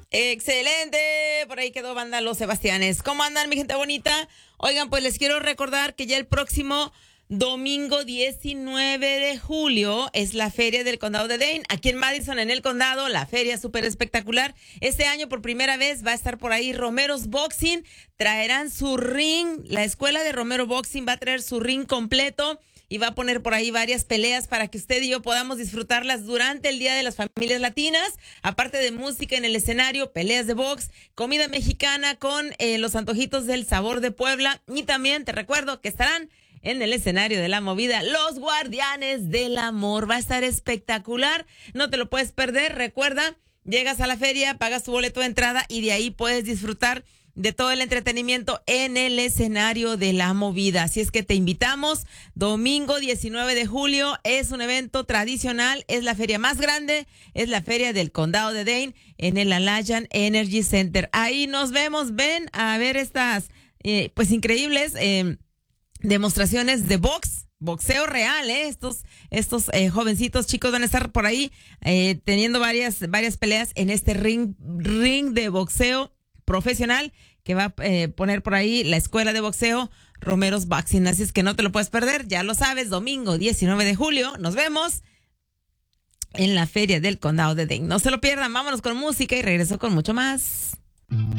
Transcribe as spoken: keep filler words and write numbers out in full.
Excelente, por ahí quedó banda Los Sebastianes. ¿Cómo andan, mi gente bonita? Oigan, pues les quiero recordar que ya el próximo domingo diecinueve de julio es la Feria del Condado de Dane, aquí en Madison, en el condado, la feria súper espectacular. Este año por primera vez va a estar por ahí Romero's Boxing, traerán su ring, la escuela de Romero Boxing va a traer su ring completo y va a poner por ahí varias peleas para que usted y yo podamos disfrutarlas durante el Día de las Familias Latinas. Aparte de música en el escenario, peleas de box, comida mexicana con eh, los antojitos del sabor de Puebla. Y también te recuerdo que estarán en el escenario de la movida Los Guardianes del Amor. Va a estar espectacular, no te lo puedes perder. Recuerda, llegas a la feria, pagas tu boleto de entrada y de ahí puedes disfrutar de todo el entretenimiento en el escenario de la movida. Así es que te invitamos, domingo diecinueve de julio, es un evento tradicional, es la feria más grande, es la feria del condado de Dane en el Alliant Energy Center. Ahí nos vemos, ven a ver estas eh, pues increíbles eh, demostraciones de box, boxeo real, ¿eh? Estos, estos eh, jovencitos chicos van a estar por ahí eh, teniendo varias, varias peleas en este ring, ring de boxeo profesional que va a eh, poner por ahí la escuela de boxeo Romero's Boxing. Así es que no te lo puedes perder, ya lo sabes, domingo diecinueve de julio, nos vemos en la feria del condado de Dane. No se lo pierdan, vámonos con música y regreso con mucho más.